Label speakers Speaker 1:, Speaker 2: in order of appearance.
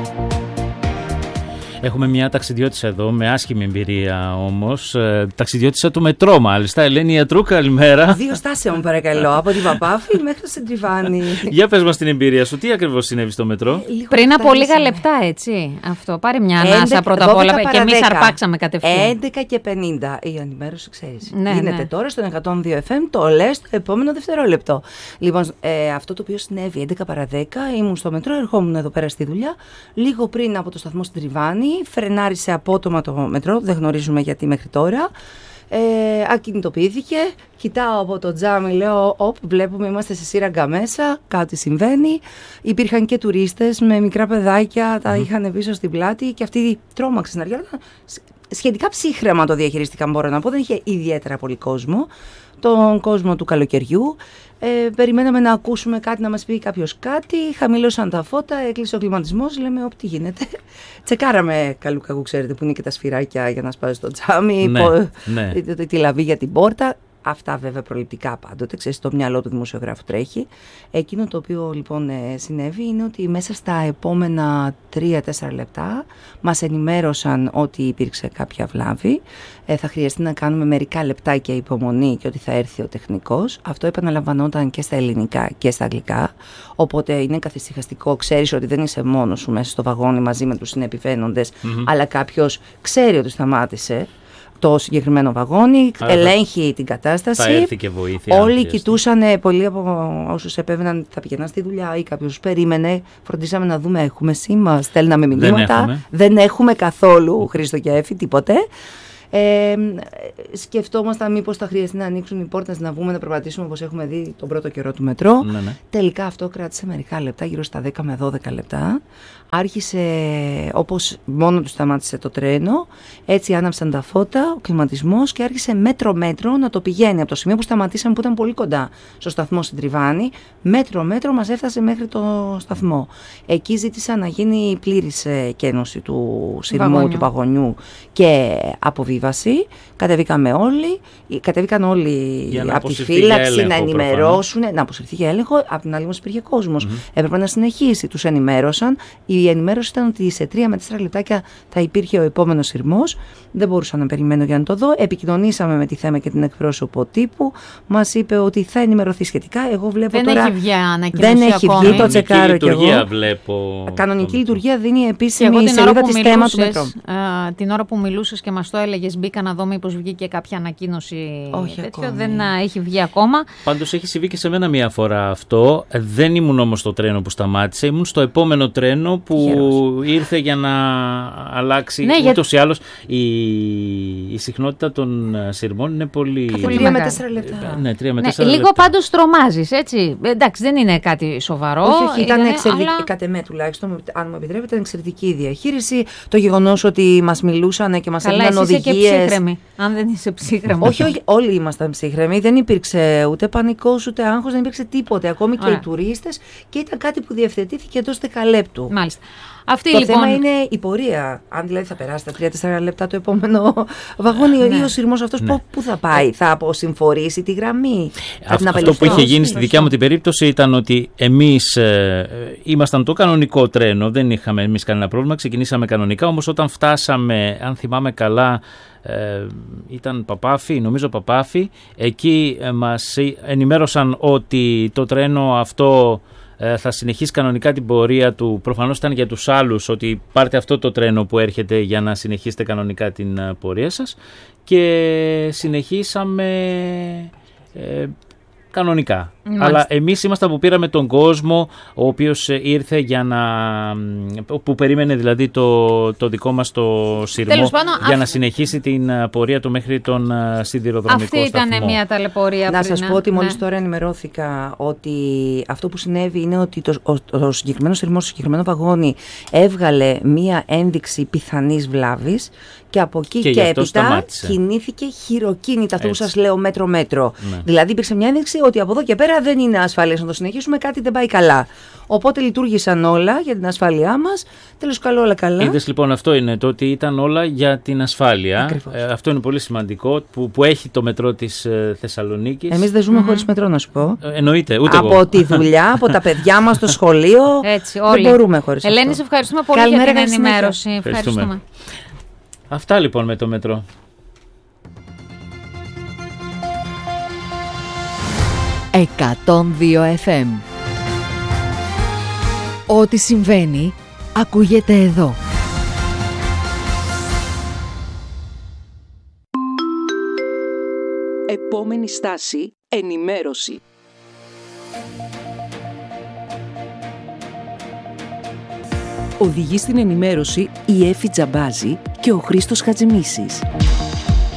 Speaker 1: Έχουμε μια ταξιδιώτησα εδώ με άσχημη εμπειρία όμως. Ταξιδιώτησα του μετρό, μάλιστα. Ελένη Ιατρού, καλημέρα.
Speaker 2: 2 στάσεων, παρακαλώ, από την Παπάφη μέχρι το Σεντριβάνι.
Speaker 1: Για πες μας την εμπειρία σου, τι ακριβώς συνέβη στο μετρό?
Speaker 3: Πριν από λίγα λεπτά, έτσι. Αυτό. Πάρε μια ανάσα πρώτα απ' όλα και εμείς αρπάξαμε κατευθείαν.
Speaker 2: 11:50 η ενημέρωση, ξέρεις.
Speaker 3: Ναι,
Speaker 2: γίνεται τώρα στον 102 FM, το λες το επόμενο δευτερόλεπτο. Λοιπόν, αυτό το οποίο συνέβη 11 παρά 10, ήμουν στο μετρό, ερχόμουν εδώ πέρα στη δουλειά. Λίγο πριν από το σταθμό Σεντριβάνι, φρενάρισε απότομα το μετρό, δεν γνωρίζουμε γιατί μέχρι τώρα. Ακινητοποιήθηκε, κοιτάω από το τζάμι, λέω βλέπουμε είμαστε σε σύραγγα μέσα, κάτι συμβαίνει. Υπήρχαν και τουρίστες με μικρά παιδάκια, τα είχαν πίσω στην πλάτη και αυτοί τρόμαξαν στην αρχή. Σχετικά ψύχρεμα το διαχειρίστηκαν, μπορώ να πω, δεν είχε ιδιαίτερα πολύ κόσμο, τον κόσμο του καλοκαιριού. Περιμέναμε να ακούσουμε κάτι, να μας πει κάποιος κάτι, χαμήλωσαν τα φώτα, έκλεισε ο κλιματισμός, λέμε τι γίνεται. Τσεκάραμε καλού κακού, ξέρετε που είναι και τα σφυράκια για να σπάσει το τζάμι, τη λαβή για την πόρτα. Αυτά βέβαια προληπτικά πάντοτε, ξέρεις, το μυαλό του δημοσιογράφου τρέχει. Εκείνο το οποίο λοιπόν συνέβη είναι ότι μέσα στα επόμενα 3-4 λεπτά μας ενημέρωσαν ότι υπήρξε κάποια βλάβη. Θα χρειαστεί να κάνουμε μερικά λεπτάκια υπομονή και ότι θα έρθει ο τεχνικός. Αυτό επαναλαμβανόταν και στα ελληνικά και στα αγγλικά. Οπότε είναι καθησυχαστικό, ξέρεις ότι δεν είσαι μόνος σου μέσα στο βαγόνι μαζί με τους συνεπιβαίνοντες, αλλά κάποιος ξέρει ότι σταμάτησε το συγκεκριμένο βαγόνι, ελέγχει την κατάσταση.
Speaker 1: Θα έρθει και βοήθεια.
Speaker 2: Όλοι κοιτούσαν, πολλοί από όσους επέβαιναν θα πηγαίναν στη δουλειά ή κάποιος περίμενε. Φροντίσαμε να δούμε, έχουμε σήμα, στέλναμε μηνύματα. Δεν έχουμε καθόλου, Χρήστο και Έφη, τίποτε. Σκεφτόμασταν μήπως θα χρειαστεί να ανοίξουν οι πόρτες, να βγούμε να περπατήσουμε όπως έχουμε δει τον πρώτο καιρό του μετρό. Τελικά αυτό κράτησε μερικά λεπτά, γύρω στα 10 με 12 λεπτά. Άρχισε όπως μόνο του σταμάτησε το τρένο, έτσι άναψαν τα φώτα, ο κλιματισμός και άρχισε μέτρο-μέτρο να το πηγαίνει από το σημείο που σταματήσαμε που ήταν πολύ κοντά στο σταθμό Σεντριβάνι. Μέτρο-μέτρο μας έφτασε μέχρι το σταθμό. Εκεί ζήτησα να γίνει πλήρης κένωση του σειρμού του βαγονιού και αποβίβαση. Κατεβήκαν όλοι από τη φύλαξη να ενημερώσουν, να αποσυρθεί για έλεγχο. Απ' την άλλη όμως υπήρχε κόσμος. Έπρεπε να συνεχίσει. Τους ενημέρωσαν. Η ενημέρωση ήταν ότι σε 3 με 4 λεπτάκια θα υπήρχε ο επόμενος σειρμός. Δεν μπορούσα να περιμένω για να το δω. Επικοινωνήσαμε με τη Θέμα και την εκπρόσωπο τύπου. Μας είπε ότι θα ενημερωθεί σχετικά. Εγώ βλέπω
Speaker 3: δεν
Speaker 2: τώρα.
Speaker 3: έχει βγει ανακοίνωση.
Speaker 2: Δεν έχει βγει, το τσεκάρω κι εγώ.
Speaker 1: Βλέπω.
Speaker 2: Κανονική λιτουργία δίνει επίσημη η σελίδα της Θέμα του μετρό.
Speaker 3: Την ώρα που μιλούσες και μας το έλεγες, μπήκα να δω μήπως βγήκε κάποια ανακοίνωση.
Speaker 2: Όχι,
Speaker 3: τέτοιο. Δεν έχει βγει ακόμα.
Speaker 1: Πάντως έχει συμβεί και σε μένα μία φορά αυτό. Δεν ήμουν όμως στο τρένο που σταμάτησε. Ήμουν στο επόμενο τρένο που ήρθε για να αλλάξει.
Speaker 3: Ναι,
Speaker 1: ούτως ή άλλως η συχνότητα των σειρμών είναι πολύ.
Speaker 2: 3 με 4 λεπτά.
Speaker 1: Ναι, 3 με 4 λεπτά.
Speaker 3: Λίγο πάντως τρομάζεις, έτσι. Εντάξει, δεν είναι κάτι σοβαρό.
Speaker 2: Όχι, ήταν εξαιρετική. Κατ' εμέ τουλάχιστον, αν μου επιτρέπετε, ήταν εξαιρετική η διαχείριση. Το γεγονός ότι μας μιλούσαν και μας έδιναν οδηγίες.
Speaker 3: Και ψύχρεμη, αν δεν είσαι ψύχρεμο.
Speaker 2: Όχι, όλοι ήμασταν ψύχρεμοι. Δεν υπήρξε ούτε πανικός ούτε άγχος, δεν υπήρξε τίποτε. Ακόμη και οι τουρίστες, και ήταν κάτι που διευθετήθηκε εντός δεκαλέπτου.
Speaker 3: Μάλιστα.
Speaker 2: Το θέμα είναι η πορεία. Αν δηλαδή θα περάσει τα 3-4 λεπτά το επόμενο βαγόνι ή ο σειρμός αυτός πού θα πάει, θα αποσυμφορήσει τη γραμμή.
Speaker 1: Αυτό που είχε γίνει στη δικιά μου την περίπτωση ήταν ότι εμείς ήμασταν το κανονικό τρένο, δεν είχαμε εμείς κανένα πρόβλημα, ξεκινήσαμε κανονικά, όμως όταν φτάσαμε, αν θυμάμαι καλά, ήταν νομίζω Παπάφη, εκεί μας ενημέρωσαν ότι το τρένο αυτό θα συνεχίσει κανονικά την πορεία του. Προφανώς ήταν για τους άλλους ότι πάρτε αυτό το τρένο που έρχεται για να συνεχίσετε κανονικά την πορεία σας, και συνεχίσαμε κανονικά. Μάλιστα. Αλλά εμείς ήμασταν που πήραμε τον κόσμο ο οποίος ήρθε που περίμενε δηλαδή το δικό μας το σειρμό για να συνεχίσει την πορεία του μέχρι τον σιδηροδρομικό σταθμό.
Speaker 3: Αυτή ήταν μια ταλαιπωρία.
Speaker 2: Να σας πω ότι μόλις τώρα ενημερώθηκα ότι αυτό που συνέβη είναι ότι το συγκεκριμένο σειρμό, το συγκεκριμένο βαγόνι έβγαλε μια ένδειξη πιθανής βλάβης και από εκεί και έπειτα κινήθηκε χειροκίνητα, αυτό που σας λέω μέτρο-μέτρο. Ναι. Δηλαδή υπήρξε μια ένδειξη ότι από εδώ και πέρα σήμερα δεν είναι ασφαλές να το συνεχίσουμε, κάτι δεν πάει καλά. Οπότε λειτουργήσαν όλα για την ασφάλειά μας. Τέλος καλό, όλα καλά.
Speaker 1: Είδες λοιπόν, αυτό είναι το ότι ήταν όλα για την ασφάλεια. Αυτό είναι πολύ σημαντικό που έχει το μετρό της Θεσσαλονίκης.
Speaker 2: Εμείς δεν ζούμε χωρίς μετρό, να σου πω.
Speaker 1: Εννοείται, ούτε
Speaker 2: από
Speaker 1: εγώ.
Speaker 2: τη δουλειά, από τα παιδιά μας στο σχολείο.
Speaker 3: Έτσι, όλοι.
Speaker 2: Δεν μπορούμε χωρίς αυτό.
Speaker 3: Ελένη, σε ευχαριστούμε πολύ για την ενημέρωση. Ευχαριστούμε.
Speaker 1: Αυτά λοιπόν με το μετρό.
Speaker 4: «102 FM». Ό,τι συμβαίνει, ακούγεται εδώ.
Speaker 5: Επόμενη στάση, ενημέρωση. Οδηγεί στην ενημέρωση η Έφη Τζαμπάζη και ο Χρήστος Χατζημίσης.